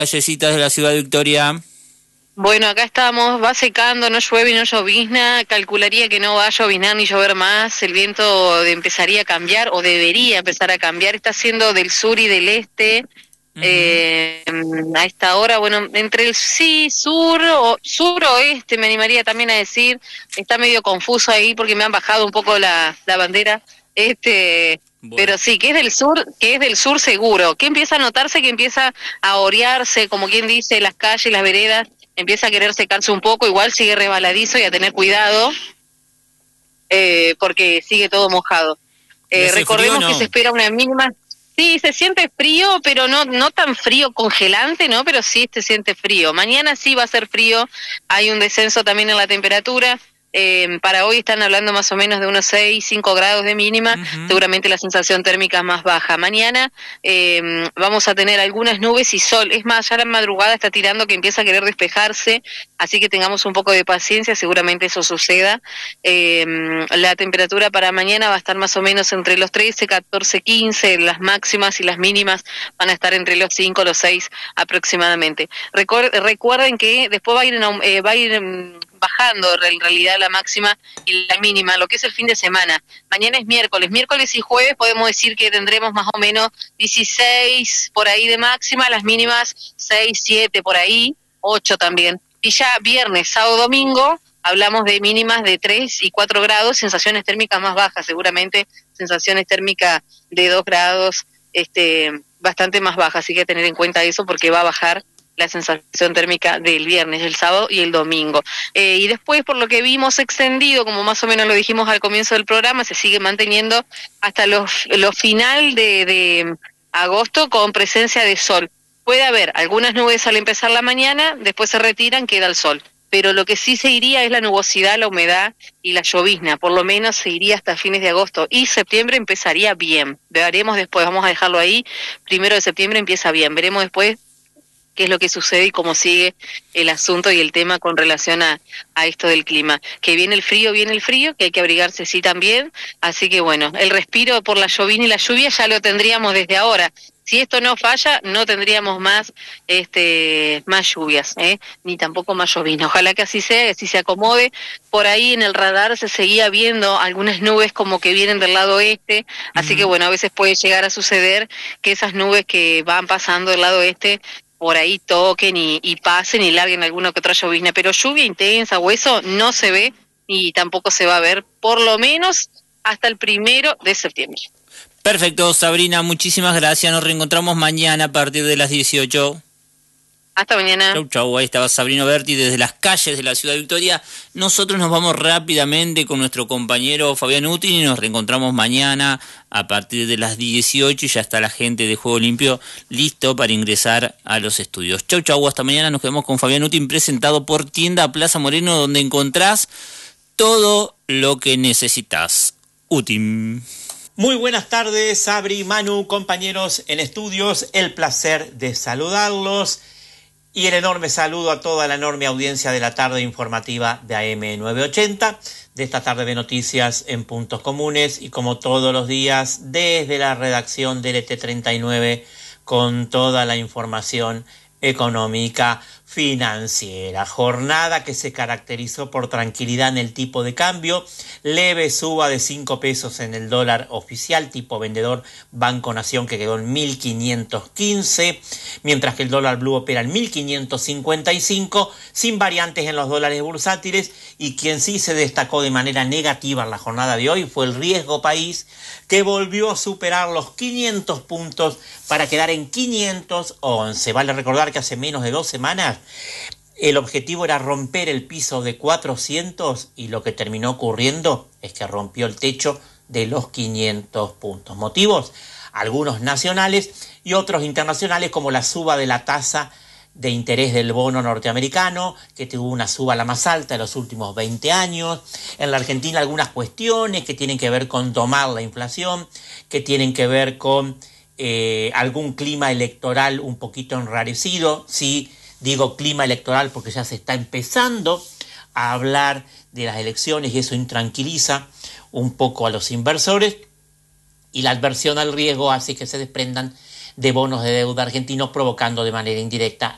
Callecitas de la ciudad de Victoria. Bueno, acá estamos, va secando, no llueve y no llovizna, calcularía que no va a lloviznar ni llover más, el viento empezaría a cambiar o debería empezar a cambiar, está haciendo del sur y del este, Ujú. a esta hora, bueno, entre el sí, sur o suroeste me animaría también a decir, está medio confuso ahí porque me han bajado un poco la bandera, Bueno, pero sí, que es del sur seguro, que empieza a notarse, que empieza a orearse, como quien dice, las calles, las veredas, empieza a querer secarse un poco, igual sigue rebaladizo y a tener cuidado, porque sigue todo mojado. ¿y hace frío o Recordemos que se no? espera una mínima, sí, se siente frío, pero no tan frío congelante, ¿no? Pero sí se siente frío. Mañana sí va a ser frío, hay un descenso también en la temperatura. Para hoy están hablando más o menos de unos 6, 5 grados de mínima, Ujú. seguramente la sensación térmica es más baja. Mañana vamos a tener algunas nubes y sol, es más, ya la madrugada está tirando que empieza a querer despejarse, así que tengamos un poco de paciencia, seguramente eso suceda. La temperatura para mañana va a estar más o menos entre los 13, 14, 15, las máximas y las mínimas van a estar entre los 5, los 6 aproximadamente. Recuerden que después va a ir bajando en realidad la máxima y la mínima, lo que es el fin de semana. Mañana es miércoles y jueves podemos decir que tendremos más o menos 16 por ahí de máxima, las mínimas 6, 7 por ahí, 8 también. Y ya viernes, sábado, domingo, hablamos de mínimas de 3 y 4 grados, sensaciones térmicas más bajas, seguramente sensaciones térmicas de 2 grados, bastante más bajas, así que tener en cuenta eso porque va a bajar la sensación térmica del viernes, el sábado y el domingo. Y después, por lo que vimos extendido, como más o menos lo dijimos al comienzo del programa, se sigue manteniendo hasta los final de agosto con presencia de sol. Puede haber algunas nubes al empezar la mañana, después se retiran, queda el sol. Pero lo que sí se iría es la nubosidad, la humedad y la llovizna. Por lo menos se iría hasta fines de agosto. Y septiembre empezaría bien. Veremos después, vamos a dejarlo ahí. 1 de septiembre empieza bien. Veremos después qué es lo que sucede y cómo sigue el asunto y el tema con relación a esto del clima. Que viene el frío, que hay que abrigarse sí también, así que bueno, el respiro por la llovizna y la lluvia ya lo tendríamos desde ahora. Si esto no falla, no tendríamos más lluvias, ni tampoco más llovizna. Ojalá que así sea, que así se acomode. Por ahí en el radar se seguía viendo algunas nubes como que vienen del lado oeste, así que Ujú. bueno, a veces puede llegar a suceder que esas nubes que van pasando del lado este por ahí toquen y pasen y larguen alguna que otra llovizna, pero lluvia intensa o eso no se ve y tampoco se va a ver, por lo menos hasta el 1 de septiembre. Perfecto, Sabrina, muchísimas gracias. Nos reencontramos mañana a partir de las 18. Hasta mañana. Chau, chau. Ahí estaba Sabrina Berti desde las calles de la ciudad de Victoria. Nosotros nos vamos rápidamente con nuestro compañero Fabián Utin y nos reencontramos mañana a partir de las 18 y ya está la gente de Juego Limpio listo para ingresar a los estudios. Chau, chau. Hasta mañana. Nos quedamos con Fabián Utin presentado por Tienda Plaza Moreno, donde encontrás todo lo que necesitas. Utin. Muy buenas tardes, Sabri, Manu, compañeros en estudios. El placer de saludarlos. Y el enorme saludo a toda la enorme audiencia de la tarde informativa de AM980, de esta tarde de noticias en Puntos Comunes y como todos los días desde la redacción del ET39 con toda la información económica financiera. Jornada que se caracterizó por tranquilidad en el tipo de cambio, leve suba de 5 pesos en el dólar oficial, tipo vendedor Banco Nación, que quedó en 1.515, mientras que el dólar blue opera en 1.555, sin variantes en los dólares bursátiles, y quien sí se destacó de manera negativa en la jornada de hoy fue el riesgo país, que volvió a superar los 500 puntos para quedar en 511. Vale recordar que hace menos de 2 semanas el objetivo era romper el piso de 400 y lo que terminó ocurriendo es que rompió el techo de los 500 puntos. Motivos, algunos nacionales y otros internacionales, como la suba de la tasa de interés del bono norteamericano, que tuvo una suba la más alta de los últimos 20 años. En la Argentina algunas cuestiones que tienen que ver con domar la inflación, que tienen que ver con algún clima electoral un poquito enrarecido. Sí, digo clima electoral porque ya se está empezando a hablar de las elecciones y eso intranquiliza un poco a los inversores, y la adversión al riesgo hace que se desprendan de bonos de deuda argentinos, provocando de manera indirecta